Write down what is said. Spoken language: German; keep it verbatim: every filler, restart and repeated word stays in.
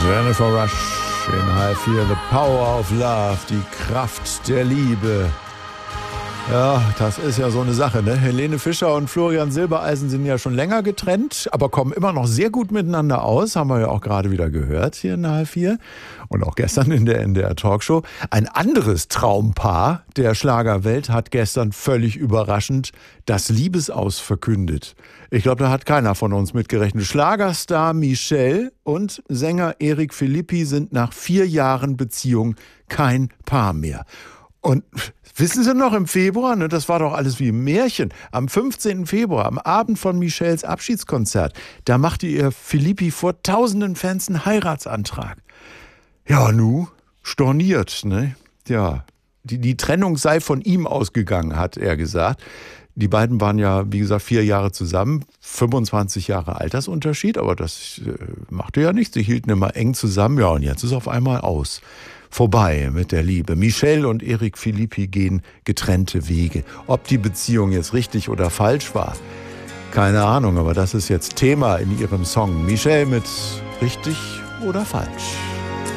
Jennifer Rush in H vier, The Power of Love, die Kraft der Liebe. Ja, das ist ja so eine Sache, ne? Helene Fischer und Florian Silbereisen sind ja schon länger getrennt, aber kommen immer noch sehr gut miteinander aus, haben wir ja auch gerade wieder gehört hier in H vier und auch gestern in der N D R Talkshow. Ein anderes Traumpaar der Schlagerwelt hat gestern völlig überraschend das Liebesaus verkündet. Ich glaube, da hat keiner von uns mitgerechnet. Schlagerstar Michelle und Sänger Eric Philippi sind nach vier Jahren Beziehung kein Paar mehr. Und wissen Sie noch, im Februar, ne, das war doch alles wie ein Märchen, am fünfzehnten Februar, am Abend von Michelles Abschiedskonzert, da machte ihr Philippi vor tausenden Fans einen Heiratsantrag. Ja, nu, storniert, ne? Ja, die, die Trennung sei von ihm ausgegangen, hat er gesagt. Die beiden waren ja, wie gesagt, vier Jahre zusammen, fünfundzwanzig Jahre Altersunterschied, aber das äh, machte ja nichts. Sie hielten immer eng zusammen, ja, und jetzt ist auf einmal aus. Vorbei mit der Liebe. Michelle und Eric Philippi gehen getrennte Wege. Ob die Beziehung jetzt richtig oder falsch war, keine Ahnung, aber das ist jetzt Thema in ihrem Song. Michelle mit richtig oder falsch.